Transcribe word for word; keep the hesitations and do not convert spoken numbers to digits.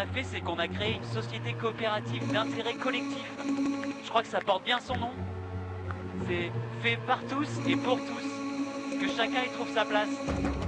a fait, c'est qu'on a créé une société coopérative d'intérêt collectif. Je crois que ça porte bien son nom. C'est fait par tous et pour tous. Que chacun y trouve sa place.